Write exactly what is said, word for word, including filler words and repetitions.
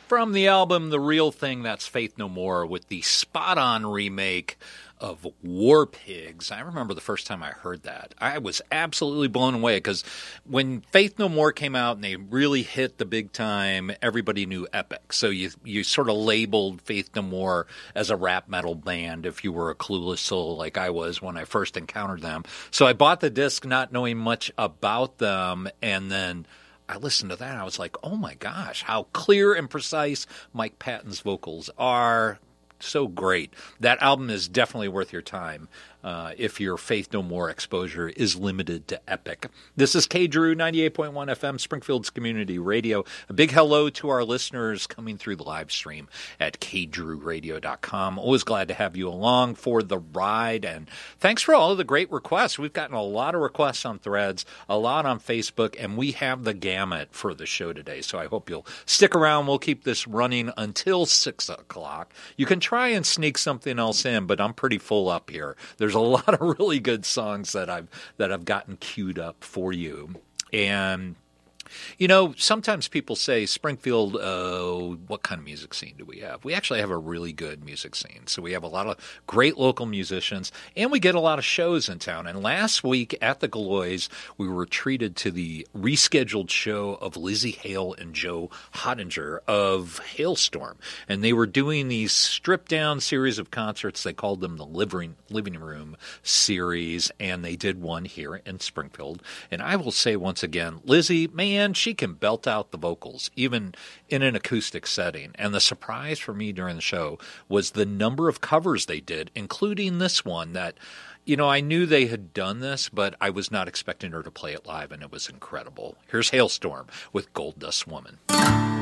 From the album The Real Thing, that's Faith No More with the spot-on remake of War Pigs. I remember the first time I heard that. I was absolutely blown away because when Faith No More came out and they really hit the big time, everybody knew Epic. So you you sort of labeled Faith No More as a rap metal band if you were a clueless soul like I was when I first encountered them. So I bought the disc not knowing much about them, and then I listened to that and I was like, oh my gosh, how clear and precise Mike Patton's vocals are. So great. That album is definitely worth your time uh, if your Faith No More exposure is limited to Epic. This is K. Drew, ninety-eight point one F M, Springfield's Community Radio. A big hello to our listeners coming through the live stream at k drew radio dot com. Always glad to have you along for the ride, and thanks for all of the great requests. We've gotten a lot of requests on Threads, a lot on Facebook, and we have the gamut for the show today, so I hope you'll stick around. We'll keep this running until six o'clock. You can try and sneak something else in, but I'm pretty full up here. There's a lot of really good songs that I've that I've gotten queued up for you. And you know, sometimes people say, Springfield, uh, what kind of music scene do we have? We actually have a really good music scene. So we have a lot of great local musicians, and we get a lot of shows in town. And last week at the Galois, we were treated to the rescheduled show of Lizzie Hale and Joe Hottinger of Hailstorm. And they were doing these stripped-down series of concerts. They called them the Living, Living Room series, and they did one here in Springfield. And I will say once again, Lizzie, man, and she can belt out the vocals, even in an acoustic setting. And the surprise for me during the show was the number of covers they did, including this one that, you know, I knew they had done this, but I was not expecting her to play it live, and it was incredible. Here's Hailstorm with Gold Dust Woman.